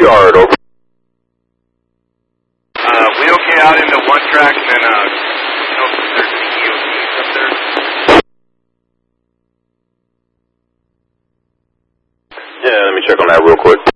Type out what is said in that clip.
yard, over. We okay out into one track and then, there's any EOTs up there. Yeah, let me check on that real quick.